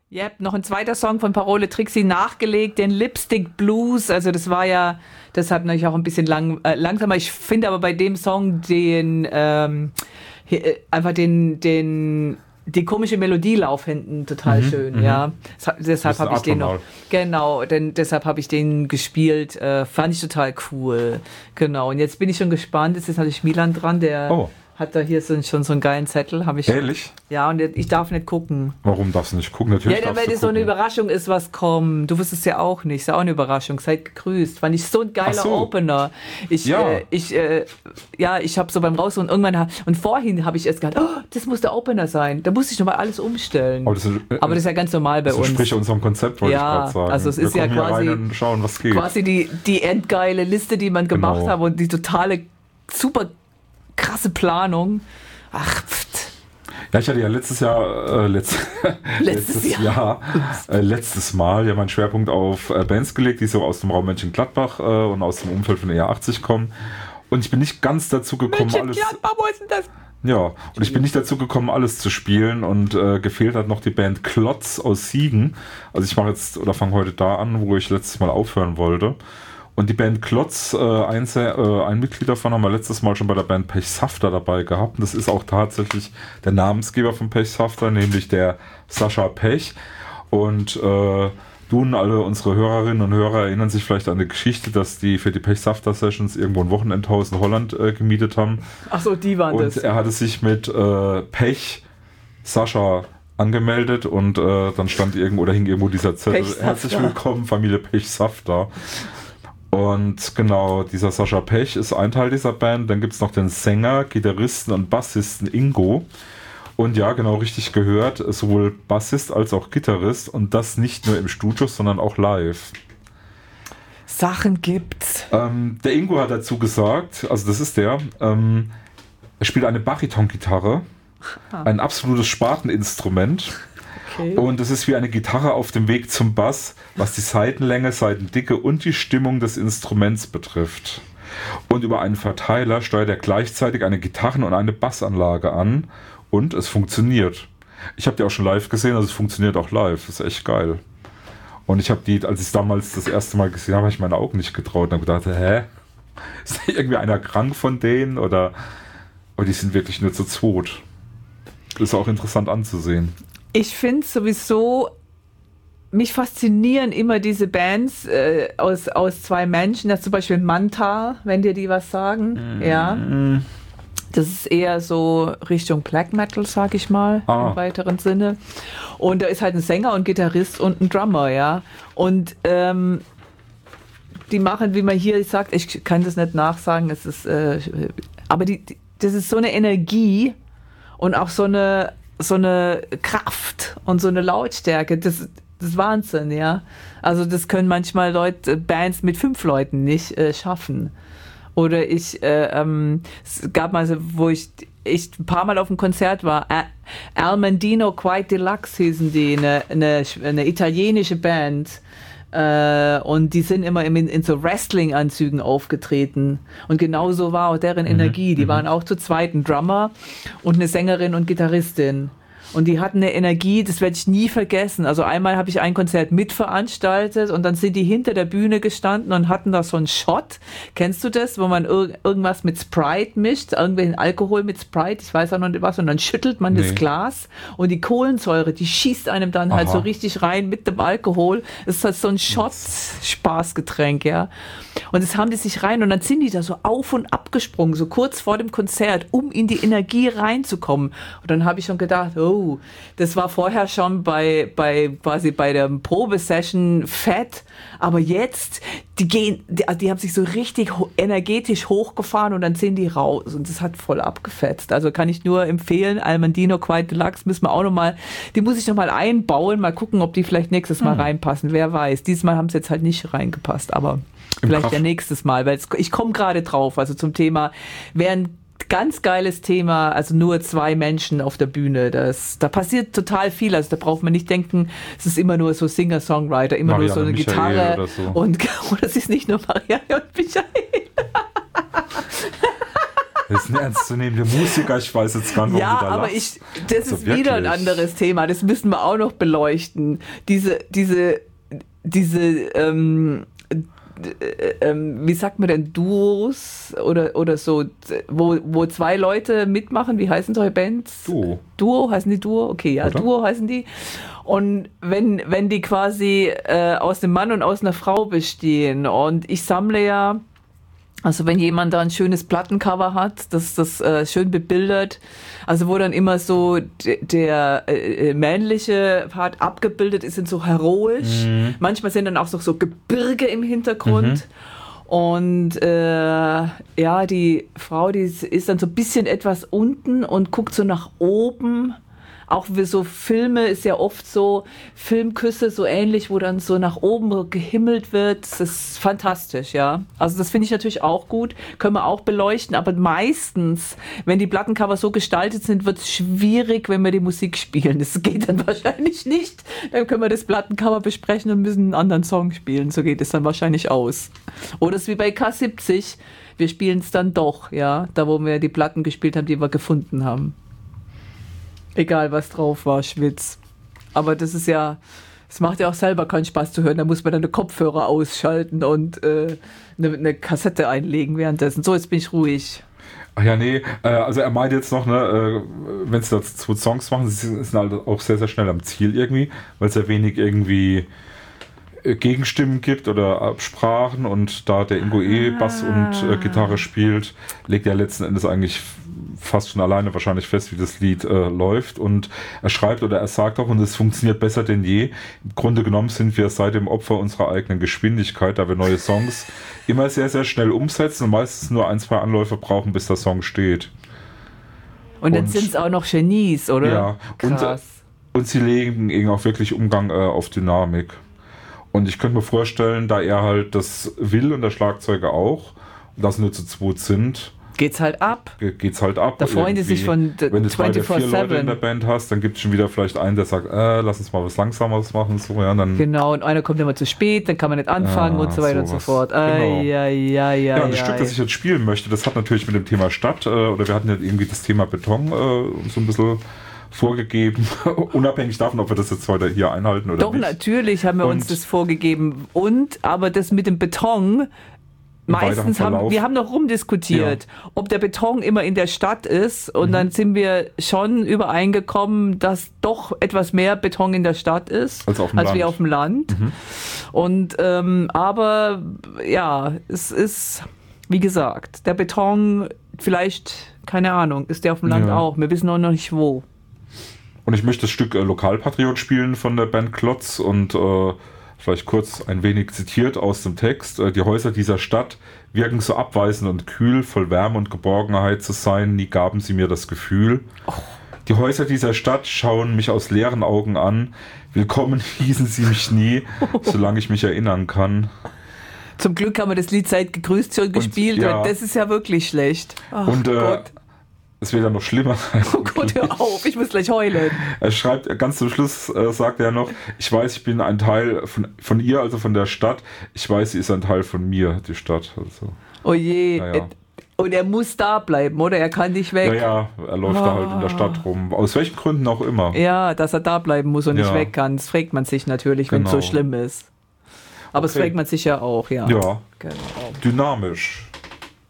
Yep, noch ein zweiter Song von Parole Trixie nachgelegt, den Lipstick Blues. Also das war ja deshalb natürlich auch ein bisschen langsamer. Ich finde aber bei dem Song einfach die komische Melodielauf hinten total schön, ja. Deshalb habe ich den noch. Genau, deshalb habe ich den gespielt. Fand ich total cool. Genau. Und jetzt bin ich schon gespannt. Jetzt ist natürlich Milan dran, der hat da hier schon so einen geilen Zettel. Ehrlich? Ja, und ich darf nicht gucken. Warum darfst du nicht gucken? Natürlich ja, weil das so eine Überraschung ist, was kommt. Du wusstest ja auch nicht. Ist ja auch eine Überraschung. Seid gegrüßt. Fand ich so ein geiler Opener. Ich habe so beim Raus und irgendwann und vorhin habe ich erst gedacht, das muss der Opener sein. Da musste ich nochmal alles umstellen. Aber das ist ja ganz normal bei uns. Sprich unserem Konzept, wollte ich gerade sagen. Also es ist ja schauen, was geht. Quasi die endgeile Liste, die man gemacht hat und die totale super krasse Planung. Ach, pft. Ja, ich hatte ja letztes Mal meinen Schwerpunkt auf Bands gelegt, die so aus dem Raum Mönchengladbach und aus dem Umfeld von ER80 kommen. Und ich bin nicht ganz dazu gekommen, wo ist denn das? Ja, und ich bin nicht dazu gekommen, alles zu spielen und gefehlt hat noch die Band Klotz aus Siegen. Also ich fange heute da an, wo ich letztes Mal aufhören wollte. Und die Band Klotz, ein Mitglied davon haben wir letztes Mal schon bei der Band Pechsafter dabei gehabt. Und das ist auch tatsächlich der Namensgeber von Pechsafter, nämlich der Sascha Pech. Und du und alle unsere Hörerinnen und Hörer erinnern sich vielleicht an die Geschichte, dass die für die Pechsafter-Sessions irgendwo ein Wochenendhaus in Holland gemietet haben. Ach so, die waren das. Und er hatte sich mit Pech Sascha angemeldet und dann hing irgendwo dieser Zettel. Herzlich willkommen, Familie Pechsafter. Und genau, dieser Sascha Pech ist ein Teil dieser Band. Dann gibt es noch den Sänger, Gitarristen und Bassisten Ingo. Und ja, genau richtig gehört, sowohl Bassist als auch Gitarrist. Und das nicht nur im Studio, sondern auch live. Sachen gibt's. Der Ingo hat dazu gesagt, also das ist er spielt eine Bariton-Gitarre. Ein absolutes Spateninstrument. Okay. Und es ist wie eine Gitarre auf dem Weg zum Bass, was die Saitenlänge, Saitendicke und die Stimmung des Instruments betrifft. Und über einen Verteiler steuert er gleichzeitig eine Gitarren- und eine Bassanlage an und es funktioniert. Ich habe die auch schon live gesehen, also es funktioniert auch live. Das ist echt geil. Und ich habe als ich es damals das erste Mal gesehen habe, habe ich meine Augen nicht getraut und habe gedacht, ist da irgendwie einer krank von denen oder die sind wirklich nur zu zweit. Das ist auch interessant anzusehen. Ich finde sowieso, mich faszinieren immer diese Bands aus zwei Menschen. Das ist zum Beispiel Manta, wenn dir die was sagen. Ja. Das ist eher so Richtung Black Metal, sag ich mal, im weiteren Sinne. Und da ist halt ein Sänger und Gitarrist und ein Drummer, ja. Und die machen, wie man hier sagt, ich kann das nicht nachsagen, es ist, aber das ist so eine Energie und auch so eine Kraft und so eine Lautstärke, das ist Wahnsinn, ja. Also das können manchmal Bands mit 5 Leuten nicht schaffen. Oder es gab mal so, wo ich ein paar Mal auf dem Konzert war, Al Mandino Quite Deluxe hießen die, eine italienische Band. Und die sind immer in so Wrestling-Anzügen aufgetreten. Und genauso war auch deren Energie. Die waren auch zu zweit, ein Drummer und eine Sängerin und Gitarristin. Und die hatten eine Energie, das werde ich nie vergessen. Also einmal habe ich ein Konzert mitveranstaltet und dann sind die hinter der Bühne gestanden und hatten da so einen Shot. Kennst du das, wo man irgendwas mit Sprite mischt, irgendwelchen Alkohol mit Sprite, ich weiß auch noch nicht was, und dann schüttelt man das Glas und die Kohlensäure, die schießt einem dann halt so richtig rein mit dem Alkohol. Das ist halt so ein Shot-Spaßgetränk, ja. Und das haben die sich rein und dann sind die da so auf und ab gesprungen, so kurz vor dem Konzert, um in die Energie reinzukommen. Und dann habe ich schon gedacht, das war vorher schon bei der Probesession fett, aber jetzt, die haben sich so richtig energetisch hochgefahren und dann sind die raus und das hat voll abgefetzt. Also kann ich nur empfehlen, Al Mandino Quite Deluxe die muss ich noch mal einbauen, mal gucken, ob die vielleicht nächstes Mal reinpassen, wer weiß. Dieses Mal haben sie jetzt halt nicht reingepasst, aber vielleicht ja nächstes Mal, weil ich komme gerade drauf, also zum Thema, während ganz geiles Thema, also nur 2 Menschen auf der Bühne. Da passiert total viel. Also da braucht man nicht denken, es ist immer nur so Singer-Songwriter, immer Marianne nur so eine Michael Gitarre. Oder es ist nicht nur Marianne und Michael. Das ist ein ernstzunehmender Musiker, ich weiß jetzt gar nicht, warum du da aber lachst. das ist wirklich wieder ein anderes Thema, das müssen wir auch noch beleuchten. Diese wie sagt man denn, Duos oder so, wo zwei Leute mitmachen, wie heißen solche Bands? Duo, heißen die Duo? Okay, ja, oder? Duo heißen die. Und wenn die quasi aus einem Mann und aus einer Frau bestehen, und ich sammle ja, also wenn jemand da ein schönes Plattencover hat, das schön bebildert, also wo dann immer so der männliche Part abgebildet ist, sind so heroisch. Manchmal sind dann auch so Gebirge im Hintergrund. Und die Frau, die ist dann so ein bisschen etwas unten und guckt so nach oben. Auch wie so Filme ist ja oft so, Filmküsse so ähnlich, wo dann so nach oben gehimmelt wird. Das ist fantastisch, ja. Also das finde ich natürlich auch gut, können wir auch beleuchten, aber meistens, wenn die Plattencover so gestaltet sind, wird es schwierig, wenn wir die Musik spielen. Das geht dann wahrscheinlich nicht. Dann können wir das Plattencover besprechen und müssen einen anderen Song spielen. So geht es dann wahrscheinlich aus. Oder es ist wie bei K70, wir spielen es dann doch, ja. Da, wo wir die Platten gespielt haben, die wir gefunden haben. Egal, was drauf war, Schwitz. Aber das ist ja, es macht ja auch selber keinen Spaß zu hören. Da muss man dann eine Kopfhörer ausschalten und eine Kassette einlegen währenddessen. So, jetzt bin ich ruhig. Ach ja, nee, also er meint jetzt noch, ne, wenn sie das 2 Songs machen, sie sind halt auch sehr, sehr schnell am Ziel irgendwie, weil es ja wenig irgendwie Gegenstimmen gibt oder Absprachen, und da der Ingo Bass und Gitarre spielt, legt er letzten Endes eigentlich fast schon alleine wahrscheinlich fest, wie das Lied läuft, und er schreibt oder er sagt auch, und es funktioniert besser denn je. Im Grunde genommen sind wir seitdem Opfer unserer eigenen Geschwindigkeit, da wir neue Songs immer sehr, sehr schnell umsetzen und meistens nur 1, 2 Anläufe brauchen, bis der Song steht. Und dann sind es auch noch Genies, oder? Ja, krass. Und sie legen eben auch wirklich Umgang auf Dynamik. Und ich könnte mir vorstellen, da er halt das will und der Schlagzeuger auch, und das nur zu 2 sind, geht's halt ab. Da freuen die sich von 24/7. Wenn du 3 oder 4 Leute in der Band hast, dann gibt es schon wieder vielleicht einen, der sagt, lass uns mal was Langsameres machen. So, ja, dann genau, und einer kommt immer zu spät, dann kann man nicht anfangen und so weiter und so fort. Genau. Ja, und das Stück, das ich jetzt spielen möchte, das hat natürlich mit dem Thema Stadt, oder wir hatten ja irgendwie das Thema Beton so ein bisschen vorgegeben, unabhängig davon, ob wir das jetzt heute hier einhalten oder nicht. Doch, natürlich haben wir uns das vorgegeben. Aber das mit dem Beton, meistens wir haben noch rumdiskutiert, ob der Beton immer in der Stadt ist, und dann sind wir schon übereingekommen, dass doch etwas mehr Beton in der Stadt ist, als wir auf dem Land. Und aber ja, es ist, wie gesagt, der Beton vielleicht, keine Ahnung, ist der auf dem Land auch. Wir wissen auch noch nicht wo. Und ich möchte das Stück Lokalpatriot spielen von der Band Klotz und vielleicht kurz ein wenig zitiert aus dem Text. Die Häuser dieser Stadt wirken so abweisend und kühl, voll Wärme und Geborgenheit zu sein, nie gaben sie mir das Gefühl. Die Häuser dieser Stadt schauen mich aus leeren Augen an, willkommen hießen sie mich nie, solange ich mich erinnern kann. Zum Glück haben wir das Lied Seid gegrüßt schon gespielt, weil das ist ja wirklich schlecht. Gott. Es wird ja noch schlimmer. Oh Gott, hör auf, ich muss gleich heulen. Er schreibt, ganz zum Schluss sagt er noch, ich weiß, ich bin ein Teil von ihr, also von der Stadt. Ich weiß, sie ist ein Teil von mir, die Stadt. Also, oh je, und er muss da bleiben, oder? Er kann nicht weg. Ja, er läuft da halt in der Stadt rum. Aus welchen Gründen auch immer. Ja, dass er da bleiben muss und nicht weg kann. Das fragt man sich natürlich, wenn es so schlimm ist. Aber das fragt man sich ja auch, ja. Ja, genau. Dynamisch.